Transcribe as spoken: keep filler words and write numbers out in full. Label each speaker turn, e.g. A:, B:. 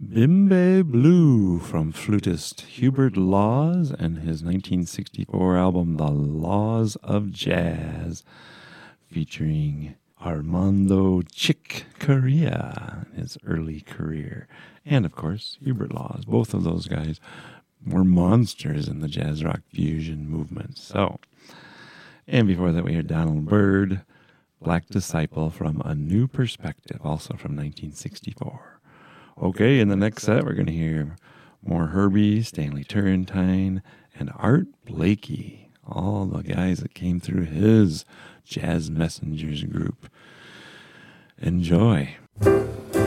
A: Bimbe Blue from flutist Hubert Laws and his nineteen sixty-four album The Laws of Jazz, featuring Armando Chick Corea in his early career. And, of course, Hubert Laws. Both of those guys were monsters in the jazz rock fusion movement. So, and before that we heard Donald Byrd, Black Disciple from A New Perspective, also from nineteen sixty-four. Okay, in the next set, we're going to hear more Herbie, Stanley Turrentine, and Art Blakey, all the guys that came through his Jazz Messengers group. Enjoy.